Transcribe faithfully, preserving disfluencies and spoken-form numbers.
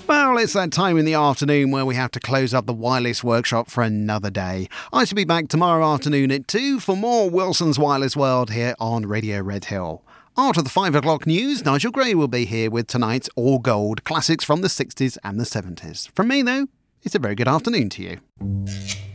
Well, it's that time in the afternoon where we have to close up the wireless workshop for another day. I shall be back tomorrow afternoon at two for more Wilson's Wireless World here on Radio Red Hill. After the five o'clock news, Nigel Gray will be here with tonight's All Gold classics from the sixties and the seventies. From me, though, it's a very good afternoon to you.